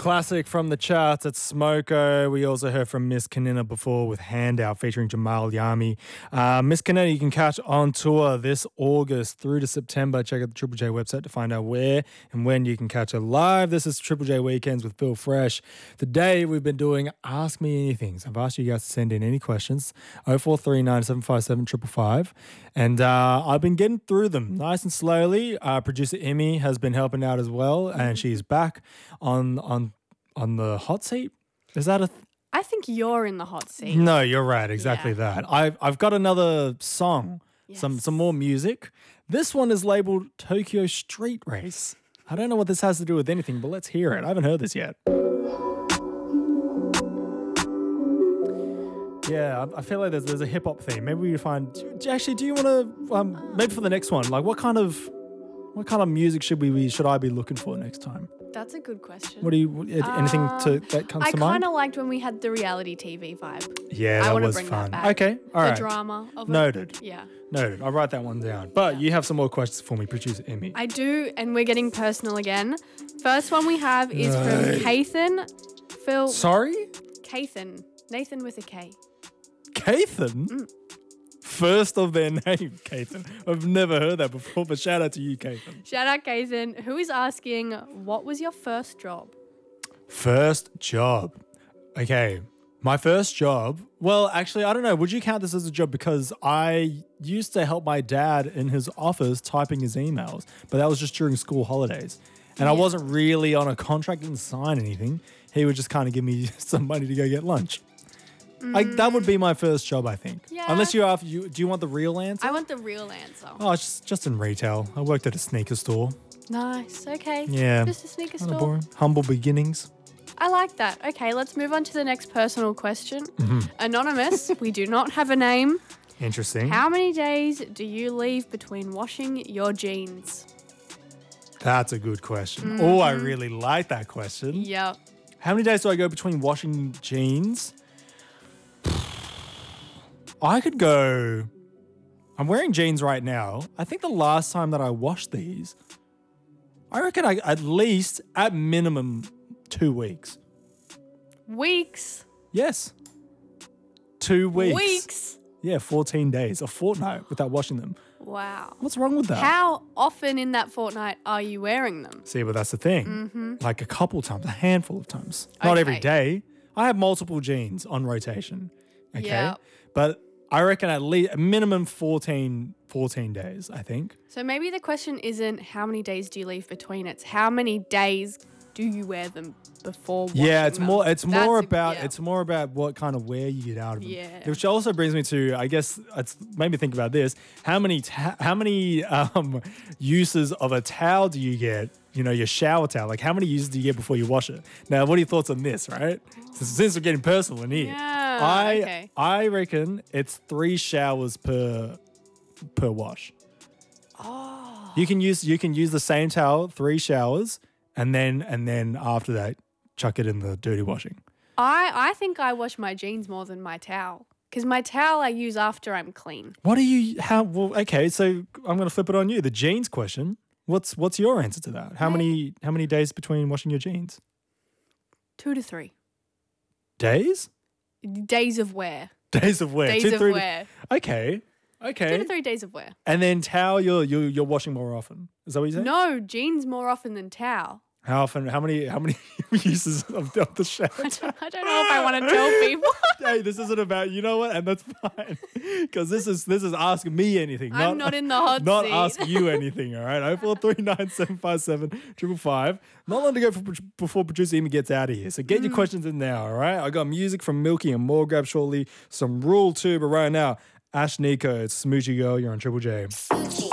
classic from the charts at Smoko. We also heard from Miss Kanina before with Handout featuring Jamal Yami. Miss Kanina you can catch on tour this August through to September. Check out the Triple J website to find out where and when you can catch her live. This is Triple J Weekends with Bill Fresh. Today we've been doing Ask Me Anything. So I've asked you guys to send in any questions. 0439 757 555. And I've been getting through them nice and slowly. Producer Emmy has been helping out as well, and she's back on the hot seat. Is that I think you're in the hot seat. No, you're right. Exactly that. I've got another song, some more music. This one is labeled Tokyo Street Race. I don't know what this has to do with anything, but let's hear it. I haven't heard this yet. Yeah, I feel like there's a hip hop theme. Maybe we find. Actually, do you want to maybe for the next one? Like, what kind of music should I be looking for next time? That's a good question. What do you anything that comes to mind? I kind of liked when we had the reality TV vibe. Yeah, that was fun. That okay, all right. The drama of Noted. it. Yeah. Noted. I'll write that one down. But you have some more questions for me, producer Emmy. I do, and we're getting personal again. First one we have is from Kathan. Phil. Sorry? Kathan. Nathan with a K. Kathan? Mm. First of their name, Kathan. I've never heard that before, but shout out to you, Kathan. Shout out, Kathan, who is asking, what was your first job? First job. Okay. My first job, well, actually, I don't know. Would you count this as a job? Because I used to help my dad in his office typing his emails, but that was just during school holidays. And I wasn't really on a contract, didn't sign anything. He would just kind of give me some money to go get lunch. That would be my first job, I think. Yeah. Unless do you want the real answer? I want the real answer. Oh, it's just in retail. I worked at a sneaker store. Nice. Okay. Yeah. Just a sneaker Kinda store. boring. Humble beginnings. I like that. Okay, let's move on to the next personal question. Mm-hmm. Anonymous, we do not have a name. Interesting. How many days do you leave between washing your jeans? That's a good question. Oh, I really like that question. Yep. How many days do I go between washing jeans? I could go. I'm wearing jeans right now. I think the last time that I washed these, I reckon at least, at minimum, 2 weeks. Weeks? Yes. 2 weeks. Weeks? Yeah, 14 days, a fortnight without washing them. Wow. What's wrong with that? How often in that fortnight are you wearing them? See, but that's the thing. Like a couple times, a handful of times. Not every day. I have multiple jeans on rotation. Okay. Yep. But I reckon at least a minimum 14 days, I think. So maybe the question isn't how many days do you leave between, it's how many days do you wear them before washing It's them? more about yeah. it's more about what kind of wear you get out of them. Yeah. Which also brings me to, I guess it's made me think about this. How many uses of a towel do you get? You know, your shower towel. Like, how many uses do you get before you wash it? Now, what are your thoughts on this, right? Since we're getting personal in here. Yeah, okay. I reckon it's 3 showers per wash. Oh. You can use the same towel, 3 showers, and then after that, chuck it in the dirty washing. I think I wash my jeans more than my towel. Because my towel I use after I'm clean. Okay, so I'm going to flip it on you. The jeans question. What's your answer to that? How many days between washing your jeans? 2 to 3. Days? Days of wear. Days of wear. Days of wear. Okay. 2 to 3 days of wear. And then towel, you're washing more often. Is that what you said? No, jeans more often than towel. How often? How many uses of the shower? I don't know if I want to tell people. Hey, this isn't about, you know what, and that's fine, because this is Ask Me Anything. I'm not in the hot seat. Not Ask You Anything. All right, 0439 757 555. Not long to go before producer Emmy gets out of here. So get your questions in now. All right, I got music from Milky and more. Grab shortly some Rule 2, but right now, Ash Nico, it's Smoochie Girl. You're on Triple J. Smoochie.